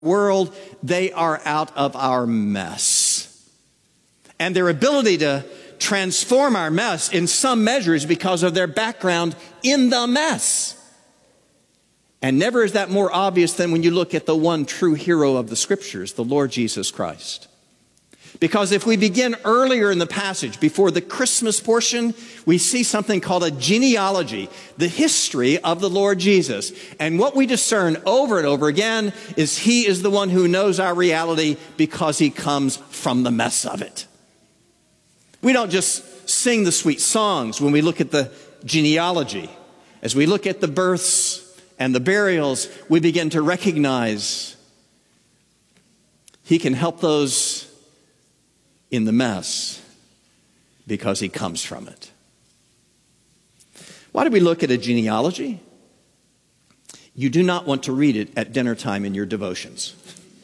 world, they are out of our mess. And their ability to transform our mess in some measure is because of their background in the mess. And never is that more obvious than when you look at the one true hero of the Scriptures, the Lord Jesus Christ. Because if we begin earlier in the passage, before the Christmas portion, we see something called a genealogy, the history of the Lord Jesus. And what we discern over and over again is he is the one who knows our reality because he comes from the mess of it. We don't just sing the sweet songs when we look at the genealogy. As we look at the births and the burials, we begin to recognize he can help those in the mess because he comes from it. Why do we look at a genealogy? You do not want to read it at dinner time in your devotions.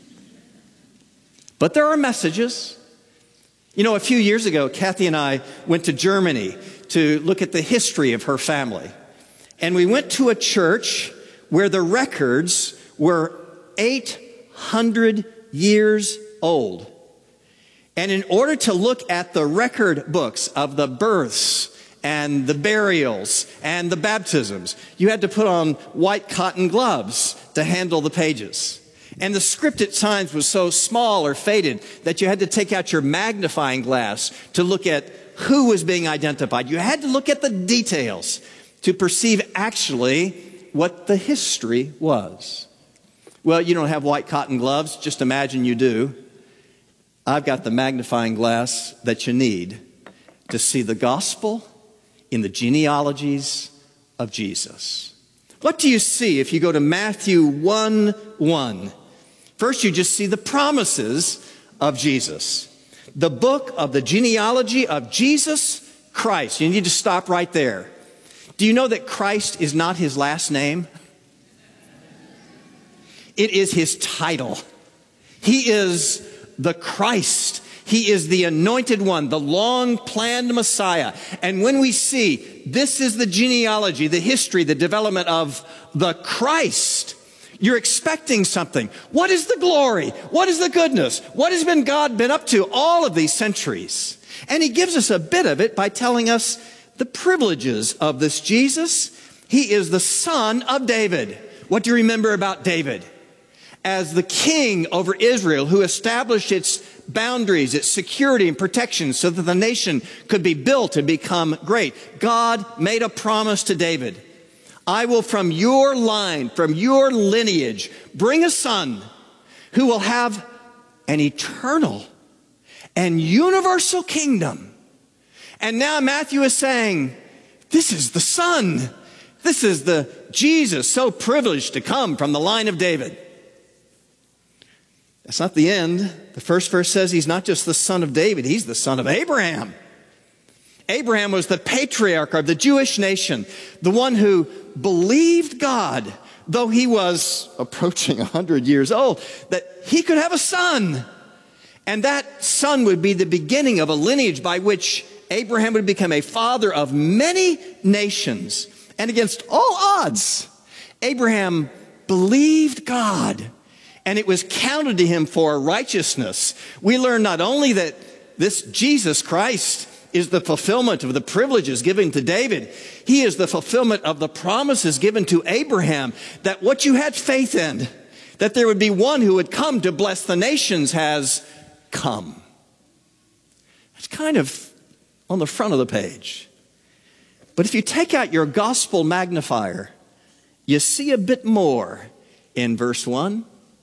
But there are messages. You know, a few years ago, Kathy and I went to Germany to look at the history of her family. And we went to a church where the records were 800 years old. And in order to look at the record books of the births and the burials and the baptisms, you had to put on white cotton gloves to handle the pages. And the script at times was so small or faded that you had to take out your magnifying glass to look at who was being identified. You had to look at the details to perceive actually what the history was. Well, you don't have white cotton gloves. Just imagine you do. I've got the magnifying glass that you need to see the gospel in the genealogies of Jesus. What do you see if you go to Matthew 1:1? First, you just see the promises of Jesus. The book of the genealogy of Jesus Christ. You need to stop right there. Do you know that Christ is not his last name? It is his title. He is the Christ. He is the anointed one, the long-planned Messiah. And when we see this is the genealogy, the history, the development of the Christ, you're expecting something. What is the glory? What is the goodness? What has God been up to all of these centuries? And he gives us a bit of it by telling us the privileges of this Jesus. He is the son of David. What do you remember about David? As the king over Israel who established its boundaries, its security and protection so that the nation could be built and become great. God made a promise to David. I will from your line, from your lineage, bring a son who will have an eternal and universal kingdom. And now Matthew is saying, this is the son. This is the Jesus so privileged to come from the line of David. That's not the end. The first verse says he's not just the son of David, he's the son of Abraham. Abraham was the patriarch of the Jewish nation, the one who believed God, though he was approaching 100 years old, that he could have a son. And that son would be the beginning of a lineage by which Abraham would become a father of many nations. And against all odds, Abraham believed God, and it was counted to him for righteousness. We learn not only that this Jesus Christ is the fulfillment of the privileges given to David, he is the fulfillment of the promises given to Abraham, that what you had faith in, that there would be one who would come to bless the nations, has come. It's kind of on the front of the page. But if you take out your gospel magnifier, you see a bit more in verse 1.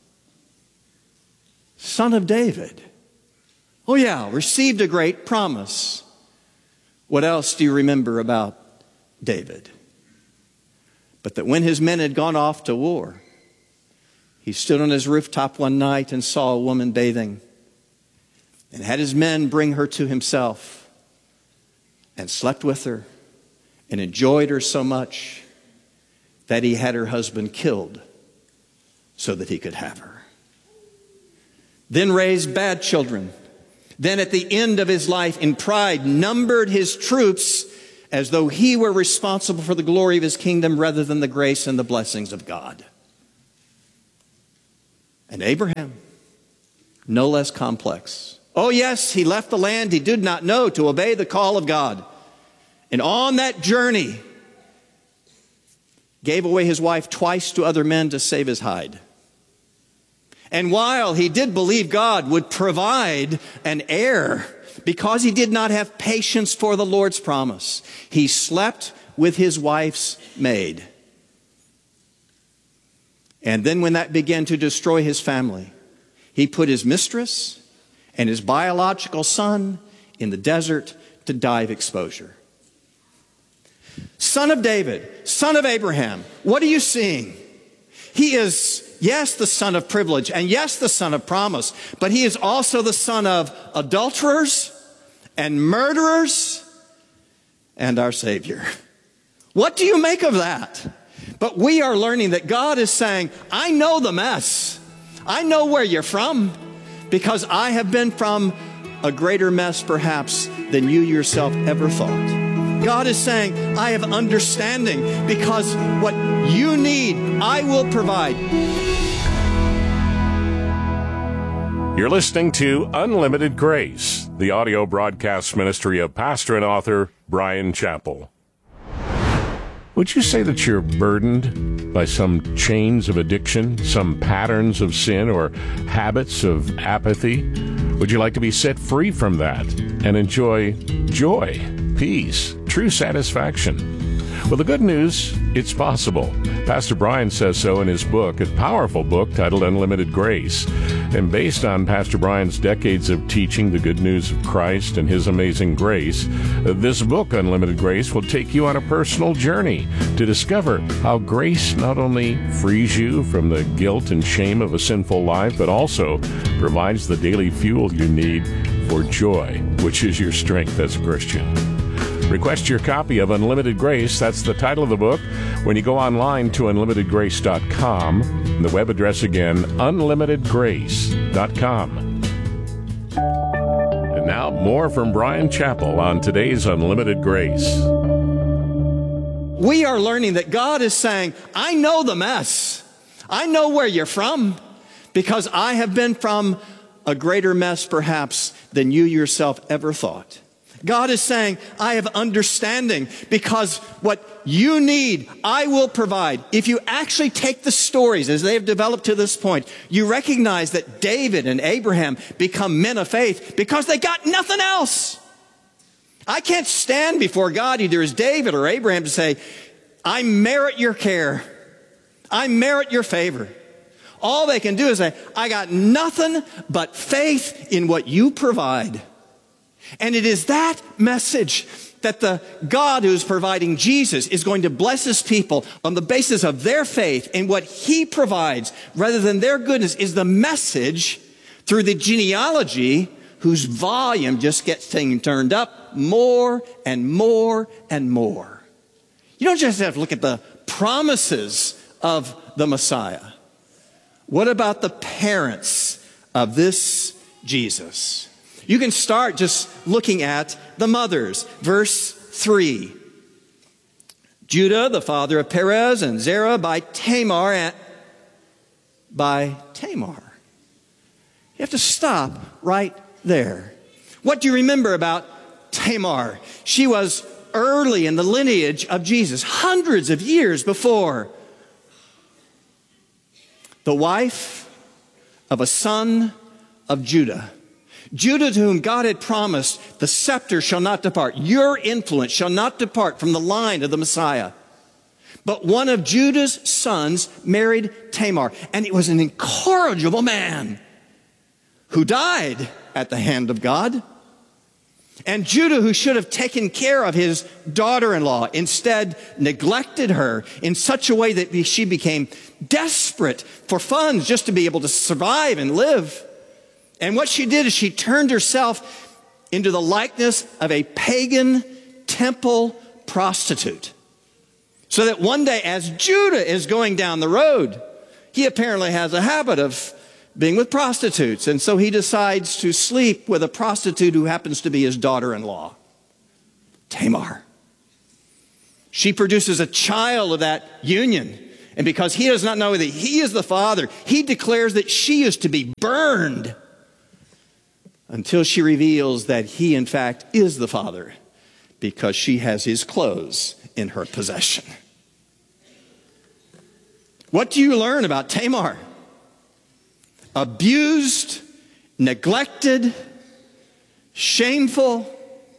Son of David. Oh yeah, received a great promise. What else do you remember about David? But that when his men had gone off to war, he stood on his rooftop one night and saw a woman bathing, and had his men bring her to himself, and slept with her, and enjoyed her so much that he had her husband killed so that he could have her. Then raised bad children. Then at the end of his life in pride numbered his troops as though he were responsible for the glory of his kingdom rather than the grace and the blessings of God. And Abraham, no less complex. Oh yes, he left the land he did not know to obey the call of God. And on that journey, gave away his wife twice to other men to save his hide. And while he did believe God would provide an heir, because he did not have patience for the Lord's promise, he slept with his wife's maid. And then when that began to destroy his family, he put his mistress and his biological son in the desert to die of exposure. Son of David, son of Abraham, what are you seeing? He is, yes, the son of privilege, and yes, the son of promise, but he is also the son of adulterers and murderers and our Savior. What do you make of that? But we are learning that God is saying, I know the mess. I know where you're from, because I have been from a greater mess perhaps than you yourself ever thought. God is saying, I have understanding, because what you need, I will provide. You're listening to Unlimited Grace, the audio broadcast ministry of pastor and author Bryan Chapell. Would you say that you're burdened by some chains of addiction, some patterns of sin, or habits of apathy? Would you like to be set free from that and enjoy joy, peace, true satisfaction? Well, the good news, it's possible. Pastor Bryan says so in his book, a powerful book titled Unlimited Grace. And based on Pastor Bryan's decades of teaching the good news of Christ and his amazing grace, this book, Unlimited Grace, will take you on a personal journey to discover how grace not only frees you from the guilt and shame of a sinful life, but also provides the daily fuel you need for joy, which is your strength as a Christian. Request your copy of Unlimited Grace. That's the title of the book. When you go online to unlimitedgrace.com, the web address again, unlimitedgrace.com. And now more from Bryan Chapell on today's Unlimited Grace. We are learning that God is saying, I know the mess. I know where you're from, because I have been from a greater mess perhaps than you yourself ever thought. God is saying, I have understanding, because what you need, I will provide. If you actually take the stories as they have developed to this point, you recognize that David and Abraham become men of faith because they got nothing else. I can't stand before God, either as David or Abraham, to say, I merit your care. I merit your favor. All they can do is say, I got nothing but faith in what you provide. And it is that message that the God who is providing Jesus is going to bless his people on the basis of their faith in what he provides rather than their goodness, is the message through the genealogy whose volume just gets turned up more and more and more. You don't just have to look at the promises of the Messiah. What about the parents of this Jesus? You can start just looking at the mothers. Verse 3. Judah, the father of Perez, and Zerah by Tamar. You have to stop right there. What do you remember about Tamar? She was early in the lineage of Jesus, hundreds of years before. The wife of a son of Judah. Judah, to whom God had promised, the scepter shall not depart. Your influence shall not depart from the line of the Messiah. But one of Judah's sons married Tamar, and it was an incorrigible man who died at the hand of God. And Judah, who should have taken care of his daughter-in-law, instead neglected her in such a way that she became desperate for funds just to be able to survive and live. And what she did is she turned herself into the likeness of a pagan temple prostitute. So that one day, as Judah is going down the road, he apparently has a habit of being with prostitutes. And so he decides to sleep with a prostitute who happens to be his daughter-in-law, Tamar. She produces a child of that union. And because he does not know that he is the Father, he declares that she is to be burned until she reveals that he, in fact, is the Father, because she has his clothes in her possession. What do you learn about Tamar? Abused, neglected, shameful,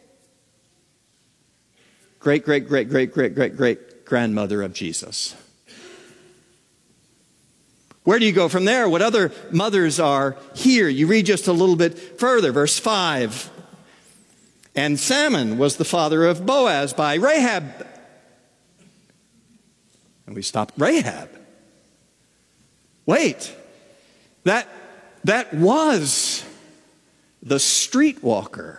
great-great-great-great-great-great-great-grandmother of Jesus. Where do you go from there? What other mothers are here? You read just a little bit further, verse 5. And Salmon was the father of Boaz by Rahab. And we stopped Rahab. Wait, that was the streetwalker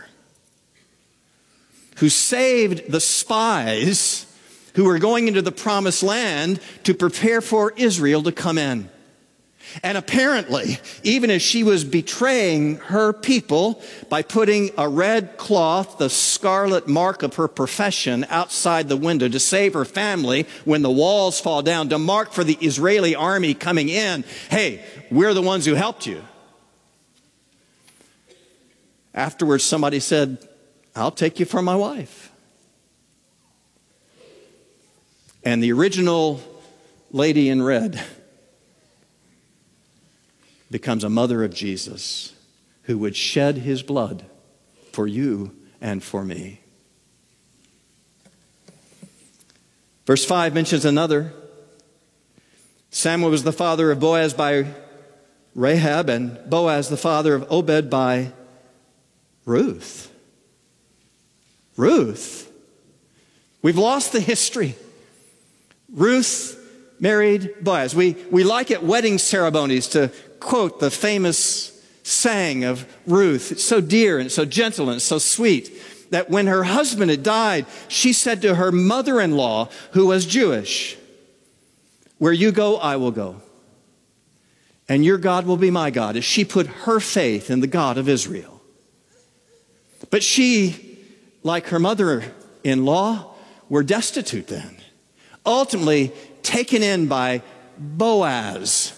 who saved the spies who were going into the promised land to prepare for Israel to come in. And apparently, even as she was betraying her people by putting a red cloth, the scarlet mark of her profession, outside the window to save her family when the walls fall down, to mark for the Israeli army coming in, hey, we're the ones who helped you. Afterwards, somebody said, I'll take you for my wife. And the original lady in red becomes a mother of Jesus who would shed his blood for you and for me. Verse 5 mentions another. Samuel was the father of Boaz by Rahab, and Boaz the father of Obed by Ruth. Ruth. We've lost the history. Ruth married Boaz. We like at wedding ceremonies to quote the famous saying of Ruth. It's so dear and so gentle and so sweet that when her husband had died, she said to her mother-in-law, who was Jewish, where you go, I will go. And your God will be my God, as she put her faith in the God of Israel. But she, like her mother-in-law, were destitute then. Ultimately taken in by Boaz,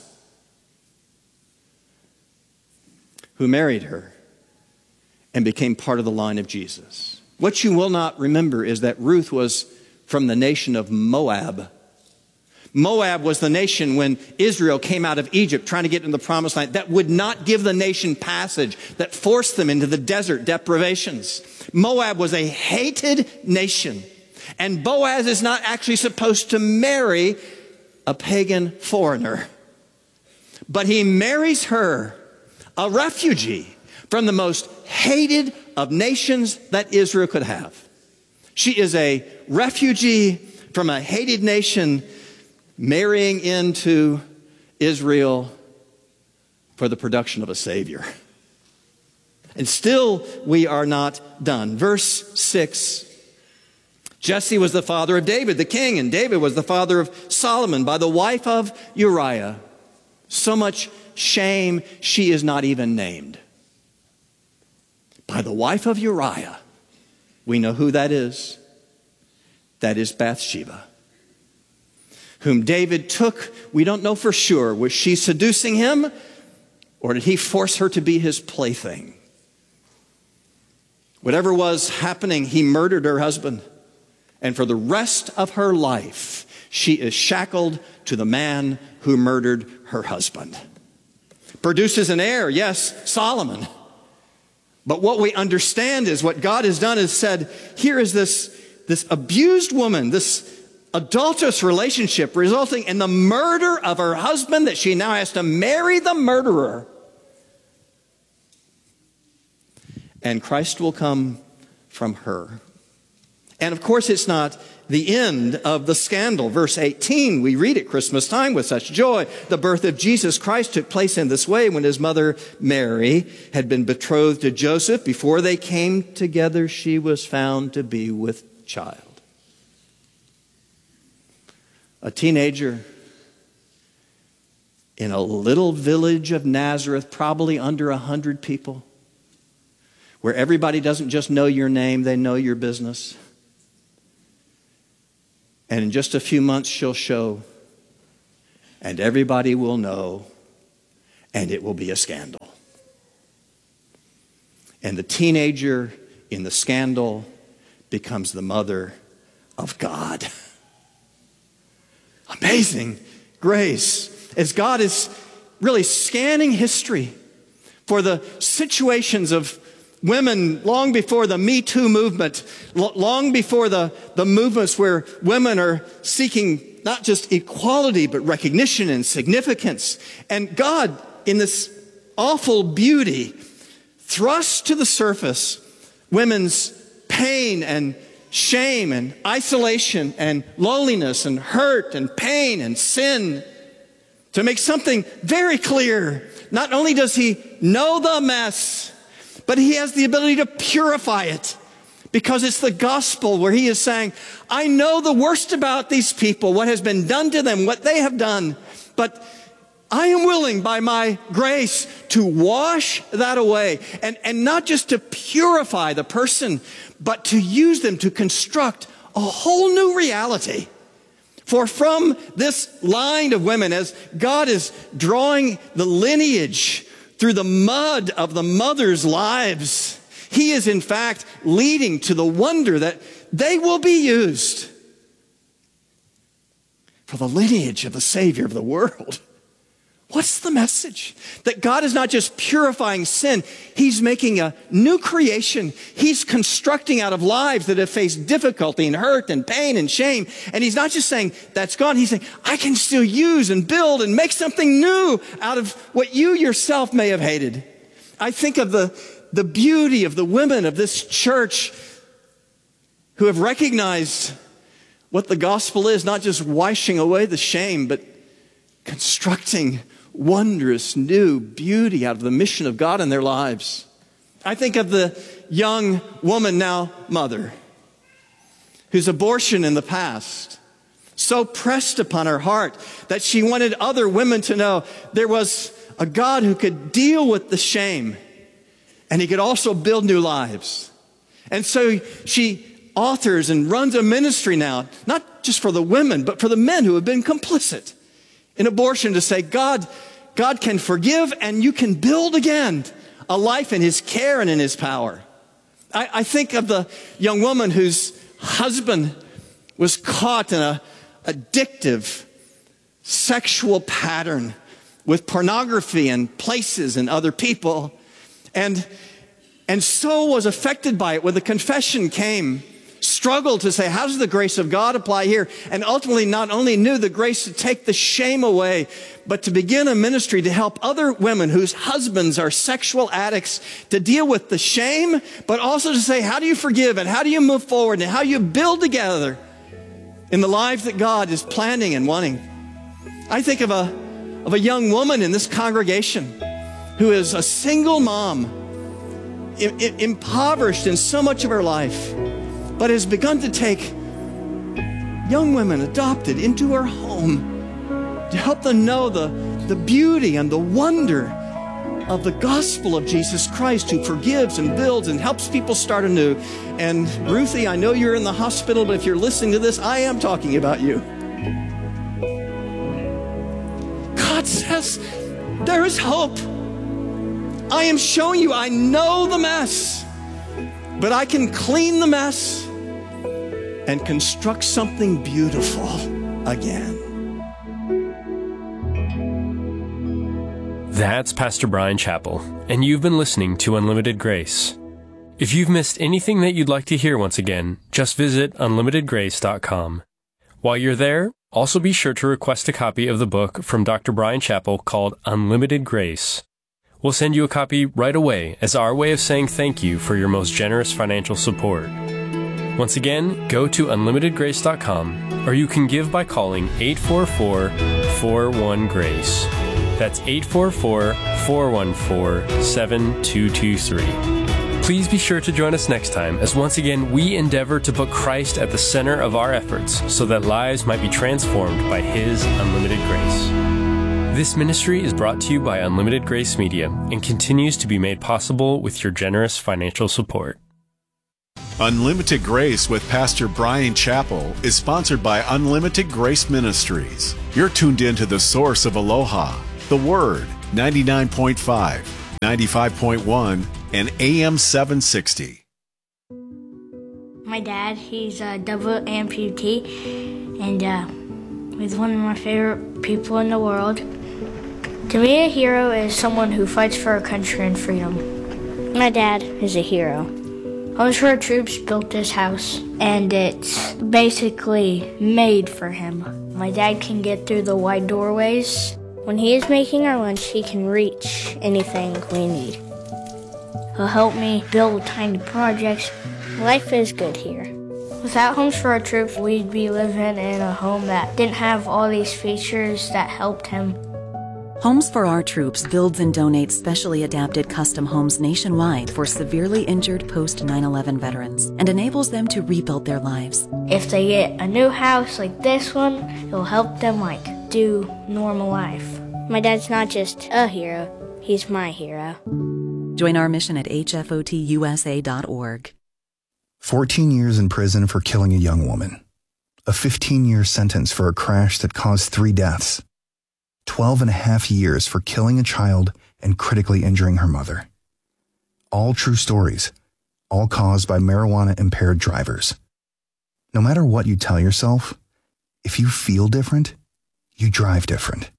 who married her and became part of the line of Jesus. What you will not remember is that Ruth was from the nation of Moab. Moab was the nation when Israel came out of Egypt trying to get into the promised land that would not give the nation passage, that forced them into the desert deprivations. Moab was a hated nation. And Boaz is not actually supposed to marry a pagan foreigner. But he marries her, a refugee from the most hated of nations that Israel could have. She is a refugee from a hated nation marrying into Israel for the production of a Savior. And still we are not done. Verse 6. Jesse was the father of David, the king, and David was the father of Solomon by the wife of Uriah. So much shame, she is not even named. By the wife of Uriah. We know who that is. That is Bathsheba, whom David took. We don't know for sure. Was she seducing him, or did he force her to be his plaything? Whatever was happening, he murdered her husband. And for the rest of her life, she is shackled to the man who murdered her husband. Produces an heir, yes, Solomon. But what we understand is what God has done is said, here is this abused woman, this adulterous relationship resulting in the murder of her husband, that she now has to marry the murderer. And Christ will come from her. And of course, it's not the end of the scandal. Verse 18, we read at Christmas time with such joy. The birth of Jesus Christ took place in this way when his mother Mary had been betrothed to Joseph. Before they came together, she was found to be with child. A teenager in a little village of Nazareth, probably under 100 people, where everybody doesn't just know your name, they know your business. And in just a few months, she'll show and everybody will know, and it will be a scandal. And the teenager in the scandal becomes the mother of God. Amazing grace. As God is really scanning history for the situations of women long before the Me Too movement, long before the movements where women are seeking not just equality, but recognition and significance. And God, in this awful beauty, thrusts to the surface women's pain and shame and isolation and loneliness and hurt and pain and sin, to make something very clear. Not only does he know the mess, but he has the ability to purify it, because it's the gospel where he is saying, I know the worst about these people, what has been done to them, what they have done, but I am willing by my grace to wash that away, and not just to purify the person, but to use them to construct a whole new reality. For from this line of women, as God is drawing the lineage through the mud of the mothers' lives, he is in fact leading to the wonder that they will be used for the lineage of the Savior of the world. What's the message? That God is not just purifying sin, he's making a new creation. He's constructing out of lives that have faced difficulty and hurt and pain and shame. And he's not just saying, that's gone. He's saying, I can still use and build and make something new out of what you yourself may have hated. I think of the beauty of the women of this church who have recognized what the gospel is, not just washing away the shame, but constructing wondrous new beauty out of the mission of God in their lives. I think of the young woman, now mother, whose abortion in the past so pressed upon her heart that she wanted other women to know there was a God who could deal with the shame, and he could also build new lives. And so she authors and runs a ministry now, not just for the women, but for the men who have been complicit in abortion, to say, God can forgive, and you can build again a life in his care and in his power. I think of the young woman whose husband was caught in an addictive sexual pattern with pornography and places and other people, and so was affected by it. When the confession came, struggled to say, how does the grace of God apply here? And ultimately not only knew the grace to take the shame away, but to begin a ministry to help other women whose husbands are sexual addicts to deal with the shame, but also to say, how do you forgive and how do you move forward and how you build together in the lives that God is planning and wanting. I think of a young woman in this congregation who is a single mom, impoverished in so much of her life, but has begun to take young women adopted into her home to help them know the beauty and the wonder of the gospel of Jesus Christ, who forgives and builds and helps people start anew. And Ruthie, I know you're in the hospital, but if you're listening to this, I am talking about you. God says there is hope. I am showing you, I know the mess, but I can clean the mess and construct something beautiful again. That's Pastor Brian Chappell, and you've been listening to Unlimited Grace. If you've missed anything that you'd like to hear once again, just visit unlimitedgrace.com. While you're there, also be sure to request a copy of the book from Dr. Brian Chappell called Unlimited Grace. We'll send you a copy right away as our way of saying thank you for your most generous financial support. Once again, go to unlimitedgrace.com, or you can give by calling 844-41-GRACE. That's 844-414-7223. Please be sure to join us next time, as once again we endeavor to put Christ at the center of our efforts so that lives might be transformed by His unlimited grace. This ministry is brought to you by Unlimited Grace Media and continues to be made possible with your generous financial support. Unlimited Grace with Pastor Brian Chappell is sponsored by Unlimited Grace Ministries. You're tuned in to the source of Aloha, the Word, 99.5, 95.1, and AM 760. My dad, he's a double amputee, and he's one of my favorite people in the world. To me, a hero is someone who fights for our country and freedom. My dad is a hero. Homes for Our Troops built this house, and it's basically made for him. My dad can get through the wide doorways. When he is making our lunch, he can reach anything we need. He'll help me build tiny projects. Life is good here. Without Homes for Our Troops, we'd be living in a home that didn't have all these features that helped him. Homes for Our Troops builds and donates specially adapted custom homes nationwide for severely injured post-9/11 veterans and enables them to rebuild their lives. If they get a new house like this one, it'll help them do normal life. My dad's not just a hero, he's my hero. Join our mission at hfotusa.org. 14 years in prison for killing a young woman. A 15-year sentence for a crash that caused 3 deaths. 12 and a half years for killing a child and critically injuring her mother. All true stories, all caused by marijuana-impaired drivers. No matter what you tell yourself, if you feel different, you drive different.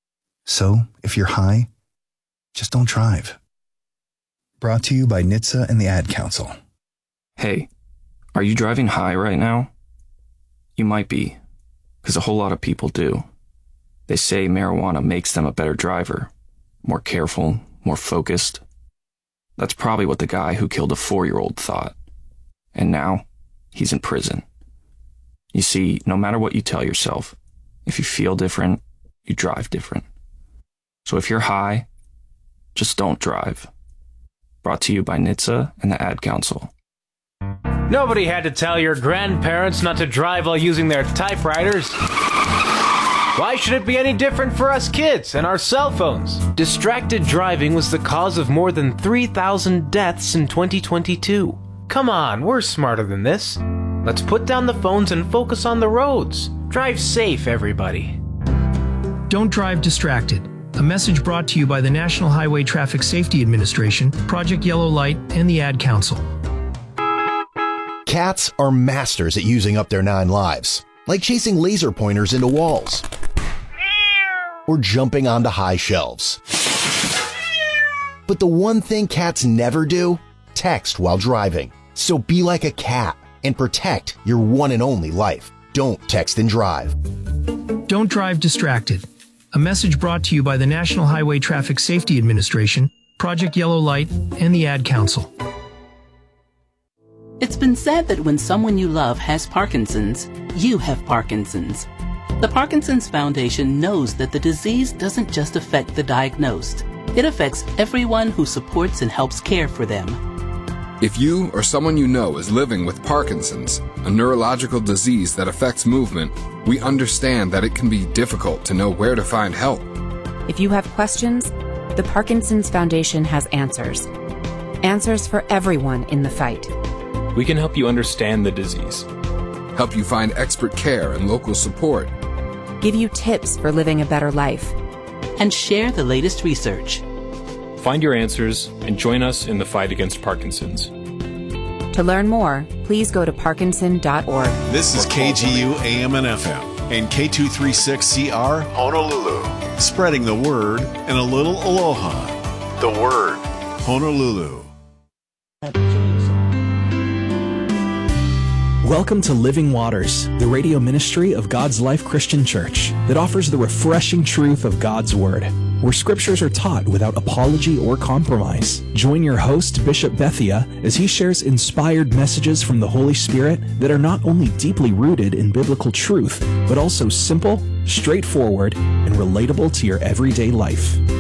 So, if you're high, just don't drive. Brought to you by NHTSA and the Ad Council. Hey, are you driving high right now? You might be, because a whole lot of people do. They say marijuana makes them a better driver, more careful, more focused. That's probably what the guy who killed a 4-year-old thought. And now, he's in prison. You see, no matter what you tell yourself, if you feel different, you drive different. So if you're high, just don't drive. Brought to you by NHTSA and the Ad Council. Nobody had to tell your grandparents not to drive while using their typewriters. Why should it be any different for us kids and our cell phones? Distracted driving was the cause of more than 3,000 deaths in 2022. Come on, we're smarter than this. Let's put down the phones and focus on the roads. Drive safe, everybody. Don't drive distracted. A message brought to you by the National Highway Traffic Safety Administration, Project Yellow Light, and the Ad Council. Cats are masters at using up their 9 lives, like chasing laser pointers into walls or jumping onto high shelves. But the one thing cats never do? Text while driving. So be like a cat and protect your one and only life. Don't text and drive. Don't drive distracted. A message brought to you by the National Highway Traffic Safety Administration, Project Yellow Light, and the Ad Council. It's been said that when someone you love has Parkinson's, you have Parkinson's. The Parkinson's Foundation knows that the disease doesn't just affect the diagnosed. It affects everyone who supports and helps care for them. If you or someone you know is living with Parkinson's, a neurological disease that affects movement, we understand that it can be difficult to know where to find help. If you have questions, the Parkinson's Foundation has answers. Answers for everyone in the fight. We can help you understand the disease, help you find expert care and local support, give you tips for living a better life, and share the latest research. Find your answers and join us in the fight against Parkinson's. To learn more, please go to parkinson.org. This is KGU AM and FM and K236CR Honolulu, spreading the word and a little aloha. The Word, Honolulu. Welcome to Living Waters, the radio ministry of God's Life Christian Church that offers the refreshing truth of God's Word, where scriptures are taught without apology or compromise. Join your host, Bishop Bethia, as he shares inspired messages from the Holy Spirit that are not only deeply rooted in biblical truth, but also simple, straightforward, and relatable to your everyday life.